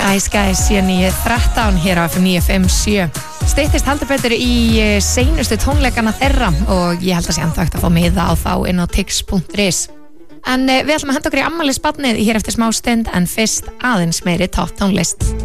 Ice Guys síðan í 13 hér á FM 957. Styttist heldur betur í seinustu tónleikana þeirra og ég held að sé ennþá hægt að fá miða á þá inn á tix.is. En við ætlum að henda okkur í afmælisbarnið hér eftir smá stund en fyrst aðeins meiri topp tónlist.